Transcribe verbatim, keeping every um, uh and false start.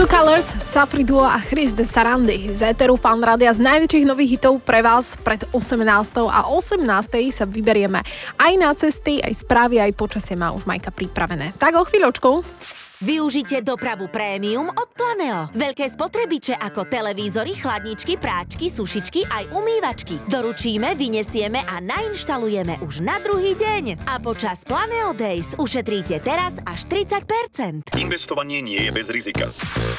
True Colors, Safri Duo a Chris de Sarandi z éteru Fan Rádia z najväčších nových hitov pre vás pred osemnástou a osemnástej sa vyberieme aj na cesty, aj správy, aj počasie má už Majka pripravené. Tak o chvíľočku. Využite dopravu prémium od Planeo. Veľké spotrebiče ako televízory, chladničky, práčky, sušičky aj umývačky. Doručíme, vyniesieme a nainštalujeme už na druhý deň. A počas Planeo Days ušetríte teraz až tridsať percent. Investovanie nie je bez rizika.